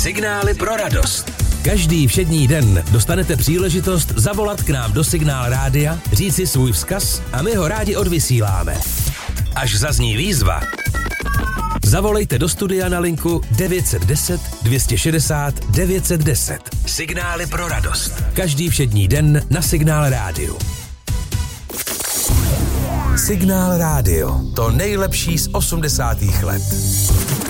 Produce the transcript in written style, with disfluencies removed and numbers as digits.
Signály pro radost. Každý všední den dostanete příležitost zavolat k nám do Signál rádia, říci svůj vzkaz a my ho rádi odvysíláme. Až zazní výzva, zavolejte do studia na linku 910 260 910. Signály pro radost. Každý všední den na Signál rádiu. Signál rádio. To nejlepší z 80. let.